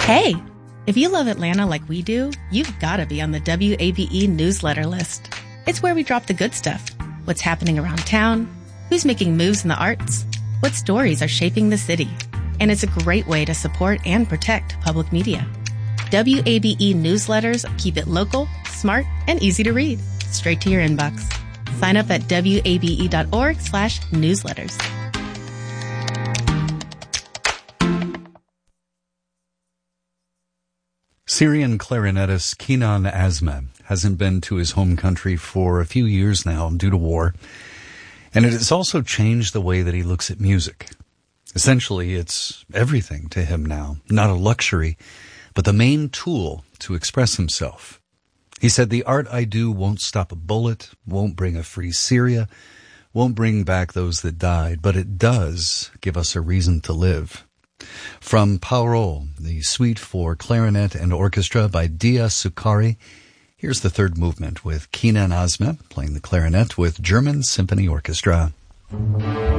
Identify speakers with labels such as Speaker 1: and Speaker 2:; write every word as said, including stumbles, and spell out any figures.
Speaker 1: Hey, if you love Atlanta like we do, you've got to be on the W A B E newsletter list. It's where we drop the good stuff. What's happening around town, who's making moves in the arts, what stories are shaping the city. And it's a great way to support and protect public media. W A B E newsletters keep it local, smart, and easy to read, straight to your inbox. Sign up at W A B E dot org slash newsletters.
Speaker 2: Syrian clarinetist Kenan Azmeh hasn't been to his home country for a few years now due to war, and it has also changed the way that he looks at music. Essentially, it's everything to him now, not a luxury, but the main tool to express himself. He said, "The art I do won't stop a bullet, won't bring a free Syria, won't bring back those that died, but it does give us a reason to live." From Parole, the suite for clarinet and orchestra by Dia Sukkari, here's the third movement with Kenan Azmeh playing the clarinet with German Symphony Orchestra.